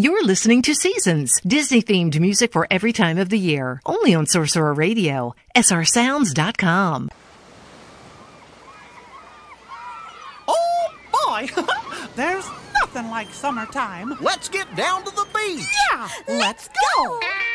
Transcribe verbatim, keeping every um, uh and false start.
You're listening to Seasons, Disney-themed music for every time of the year. Only on Sorcerer Radio, S R sounds dot com. Oh, boy! There's nothing like summertime. Let's get down to the beach. Yeah, let's go.